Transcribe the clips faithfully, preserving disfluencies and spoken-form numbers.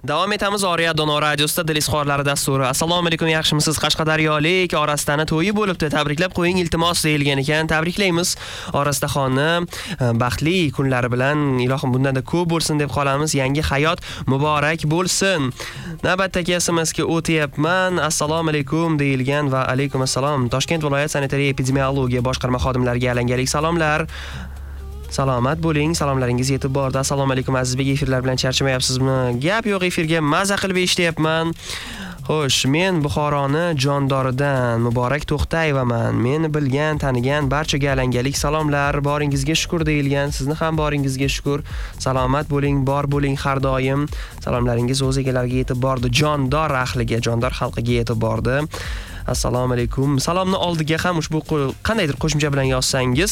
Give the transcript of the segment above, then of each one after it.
Davom etamiz Oriyat Dono radiosida Dilizxorlari dasturi. Assalomu alaykum, yaxshimisiz? Qashqadaryolik orasidan to'yi bo'libdi. Tabriklab qo'ying iltimos deyilgan ekan. Tabriklaymiz. Orastaxonni baxtli kunlari bilan ilohim bundanda ko'p bo'lsin deb qolamiz. Yangi hayot muborak bo'lsin. Navbatdagi S M S'ga o'tyapman. Assalomu alaykum deyilgan va alaykum assalom. Toshkent viloyat sanitariya epidemiologiya boshqarma xodimlariga alangalik salomlar. Salomat bo'ling, salomlaringiz yetib bordi. Assalomu alaykum Azizbek, efirlar bilan charchamayapsizmi? Gap yo'q, efirga maza qilib eshityapman. Xo'sh, men Buxoroni Jondoridan Muborak To'xtayevaman. Meni bilgan, tanigan barchaga alangalik salomlar. Boringizga shukr deyilgan. Sizni ham boringizga shukr. Salomat bo'ling, bor bo'ling har doim. Salomlaringiz o'z egalariga yetib bordi. Jondor ahliga, Jondor xalqiga yetib bordi. Assalomu alaykum. Salomni oldiga ham ushbu qandaydir qo'shimcha bilan yozsangiz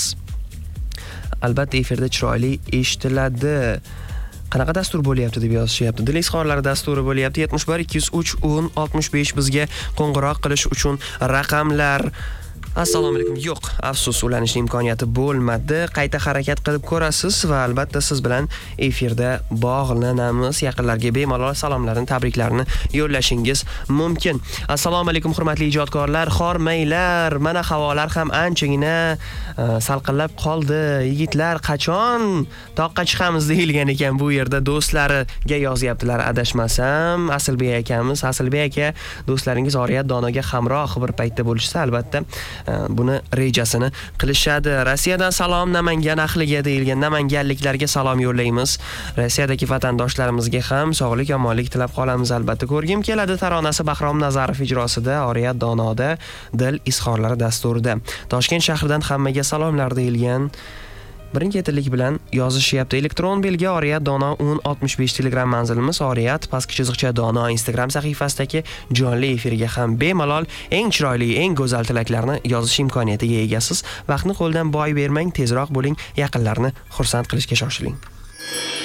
albatta efirda chiroyli eshitiladi. Qanaqa dastur bo'lyapti deb yozishyapti. Dilizxorlari dasturi bo'lyapti. yetmish bir ikki yuz uch o'n oltmish besh bizga qo'ng'iroq qilish uchun raqamlar. Assalomu alaykum. Yo'q, afsus, ulanishning imkoniyati bo'lmadi. Qayta harakat qilib ko'rasiz va albatta siz bilan efirda bog'lanamiz. Yaqinlarga bemalol salomlarni, tabriklarini yo'llashingiz mumkin. Assalomu alaykum hurmatli ijodkorlar, xormaylar. Mana havolar ham anchagina uh, salqinlab qoldi. Yigitlar qachon toqqa chiqamiz deyilgan ekan bu yerda do'stlariga yozyaptilar adashmasam. Asilbek akamiz, Asilbek aka, do'stlaringiz Oriyat Donoga hamroh bir paytda bo'lishsa albatta buni rejasini qilishadi. Rossiyadan salom Namangan ahliga deyilgan. Namanganliklarga salom yo'llaymiz. Rossiyadagi vatandoshlarimizga ham sog'lik, omonlik tilab qolamiz albatta. Ko'rgim keladi taronasi Bahrom Nazarov ijrosida Oriyat Donoda Dil izhorlari dasturida. Toshkent shahridan hammaga salomlar deyilgan. Birin-ketinlik bilan yozishyapti. Elektron belgi Oriyat Dono o'n oltmish besh Telegram manzilimiz, Oriyat pastki chiziqcha Dono Instagram sahifasidagi jonli efirga ham bemalol eng chiroyli, eng go'zal tilaklarni yozish imkoniyatiga egasiz. Vaqtni qo'ldan boy bermang, tezroq bo'ling, yaqinlarni xursand qilishga shoshiling.